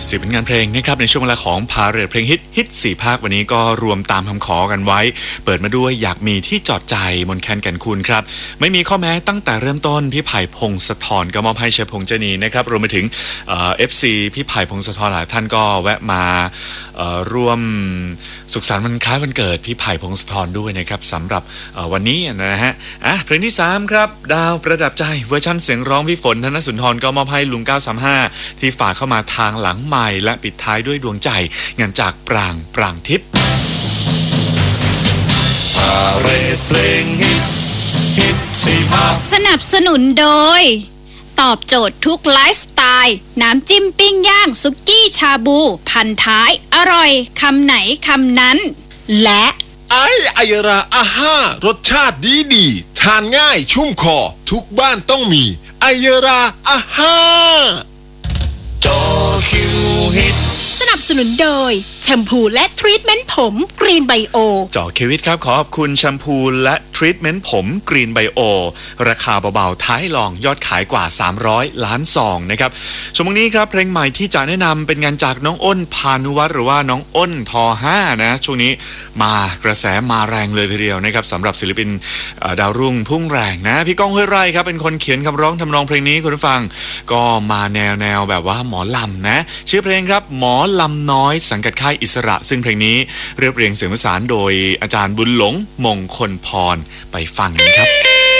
10 ผลงานเพลงนะครับในช่วงเวลาของพาเรดเพลงฮิต4ภาควันนี้ก็รวมตามคำขอกันไว้เปิดมาด้วยอยากมีที่จอดใจมนแคนแก่นคุณครับไม่มีข้อแม้ตั้งแต่เริ่มต้นพี่ไผ่พงศธรก็มอบให้เชฟพงษ์เจนีนะครับรวมไปถึงFC พี่ไผ่พงศธรหลายท่านก็แวะมาร่วมสุขสันต์วันคล้ายวันเกิดพี่ไผ่พงศธรด้วยนะครับสำหรับวันนี้นะฮะเพลงที่3ครับดาวประดับใจเวอร์ชันเสียงร้องพี่ฝนธนสุนทรก็มอบให้ลุง935ที่ฝากเข้ามาทางหลังไมค์และปิดท้ายด้วยดวงใจงานจากปรางทิพย์พาเรดเพลงฮิตสี่ภาคสนับสนุนโดยตอบโจทย์ทุกไลฟ์สไตล์น้ำจิ้มปิ้งย่างสุกี้ชาบูพันท้ายอร่อยคำไหนคำนั้นและไอยราอาห้ารสชาติดีทานง่ายชุ่มคอทุกบ้านต้องมีไอยราอาห้าจอคิวฮิตสนับสนุนโดยแชมพูและทรีทเมนต์ผมกรีนไบโอจอเควิตครับขอบคุณแชมพูและทรีทเมนต์ผมกรีนไบโอราคาเบาๆท้ายลองยอดขายกว่า300ล้านซองนะครับช่วงนี้ครับเพลงใหม่ที่จะแนะนำเป็นงานจากน้องอ้นพานุวัฒน์หรือว่าน้องอ้นท5นะช่วงนี้มากระแสมาแรงเลยทีเดียวนะครับสำหรับศิลปินดาวรุ่งพุ่งแรงนะพี่ก้องห้วยไร่ครับเป็นคนเขียนคำร้องทำนองเพลงนี้คุณผู้ฟังก็มาแนวแบบว่าหมอลำนะชื่อเพลงครับหมอลำน้อยสังกัดค่ายอิสระซึ่งเพลงนี้เรียบเรียงเสียงประสานโดยอาจารย์บุญหลงมงคลพรไปฟังกันครับ